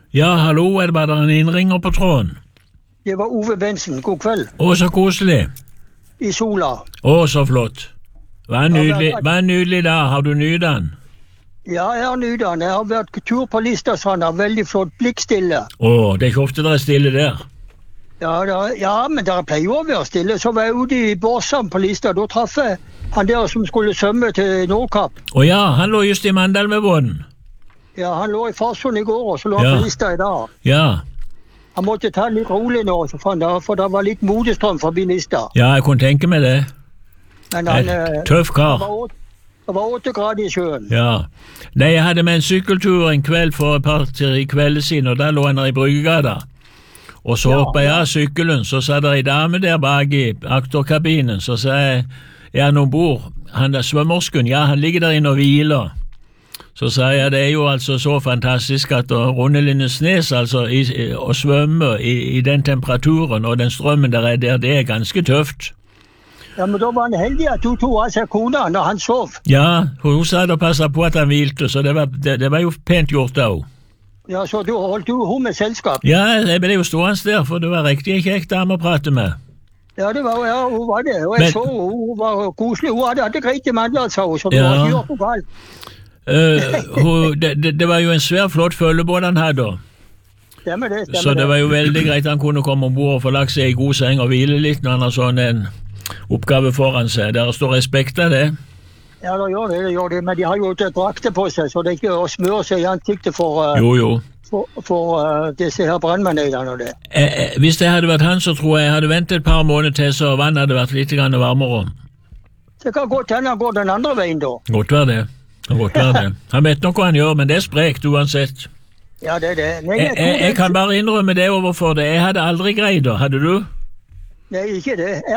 Ja, hallo, det bare en innringer på tråden? Det var Ove Bensen. God kveld. Å, så koselig. I sola. Å, så flott. Hva er nydelig da, har du nytt den? Ja, jeg har nytt den. Jeg har vært tur på Listerstranda, veldig flott, blikkstille. Å, det er ikke ofte dere er stille der. Ja, men der pleier å være stille. Så var jeg ute i Borsam på Lister, da traff jeg han der som skulle svømme til Nordkapp. Å ja, han lå just i Mandal med båten. Ja, han lå i Farsund i går, og så lå han på Lister i dag. Ja. Han måtte ta litt rolig nå, for det var litt modestrøm forbi Lister. Ja, jeg kunne tenke meg det. Men han, tøff kar. Det var 8 grader i sjøen. Ja. Nei, jeg hadde med en sykkeltur en kveld for et par kvelder siden, og der lå han der i Bryggegata. Og så hoppet jeg av sykkelen, så sa det en dame der bak i akterkabinen, så sa jeg, er han ombord? Han er svømmersken, ja, han ligger der inne og hviler. Så sa jeg, det er jo altså så fantastisk at Rune Lindesnes, altså, å svømme i den temperaturen og den strømmen der, det er ganske tøft. Ja, men da var han heldig at du tog av seg kona når han sov. Ja, hun sa det passet på at han hvilte, så det var jo pent gjort da hun. Ja, så du holdt hun med selskap? Ja, jeg ble jo stående der, for det var riktig kjekt dame å prate med. Ja, hun var det, og jeg så hun var koselig. Hun hadde det greit i Mandal, sa hun, så det var ikke gjort noe galt. Det var jo en svær flott følgebåt han hadde. Stemmer det. Så det var jo veldig greit han kunne komme ombord og få lagt seg i god seng og hvile litt når han har sånn en oppgave foran seg. Der står respekt av det. Ja, det gjør det, men de har jo ikke drakter på seg, så det er ikke å smøre seg i ansiktet for disse her brannmennene og det. Hvis det hadde vært han, så tror jeg hadde ventet et par måneder til, så vannet hadde vært litt varmere. Det kan godt hende han går den andre veien da. Godt være det. Han vet nok hva han gjør, men det er sprekt uansett. Ja, det er det. Nei, jeg kan bare innrømme det overfor det. Jeg hadde aldri greid det, hadde du? Nei, ikke det.